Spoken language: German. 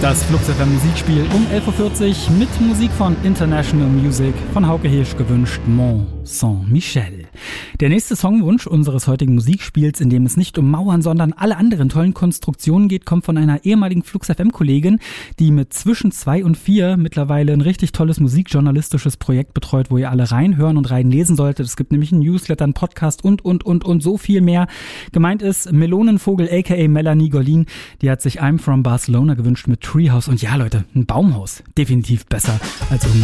Das Flux FM Musikspiel um 11.40 Uhr mit Musik von International Music von Hauke Hirsch gewünscht Mont Saint-Michel. Der nächste Songwunsch unseres heutigen Musikspiels, in dem es nicht um Mauern, sondern alle anderen tollen Konstruktionen geht, kommt von einer ehemaligen Flux FM Kollegin, die mit zwischen 2 und 4 mittlerweile ein richtig tolles musikjournalistisches Projekt betreut, wo ihr alle reinhören und reinlesen solltet. Es gibt nämlich einen Newsletter, einen Podcast und so viel mehr. Gemeint ist Melonenvogel aka Melanie Golin, die hat sich I'm from Barcelona gewünscht mit Treehouse. Und ja, Leute, ein Baumhaus. Definitiv besser als irgendeine